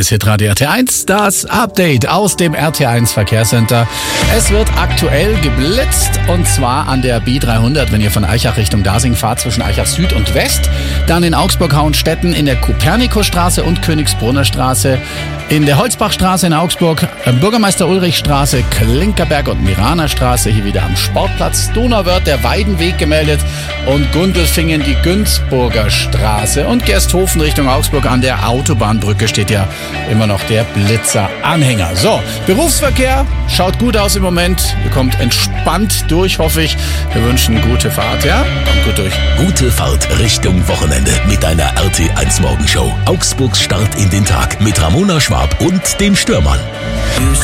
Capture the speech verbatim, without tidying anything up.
ist Hitradio R T eins, das Update aus dem R T eins Verkehrscenter. Es wird aktuell geblitzt und zwar an der B dreihundert, wenn ihr von Aichach Richtung Dasing fahrt, zwischen Aichach Süd und West. Dann in Augsburg-Hauenstetten in der Kopernikusstraße und Königsbrunner Straße. In der Holzbachstraße in Augsburg, Bürgermeister-Ulrich-Straße, Klinkerberg und Miraner-Straße, hier wieder am Sportplatz. Donauwörth, der Weidenweg gemeldet und Gundelfingen die Günzburger Straße. Und Gersthofen Richtung Augsburg an der Autobahnbrücke steht ja immer noch der Blitzer-Anhänger. So, Berufsverkehr schaut gut aus im Moment. Ihr kommt entspannt durch, hoffe ich. Wir wünschen gute Fahrt, ja? Kommt gut durch. Gute Fahrt Richtung Wochenende mit deiner R T eins Morgenshow. Augsburgs Start in den Tag mit Ramona Schwab und dem Stürmann.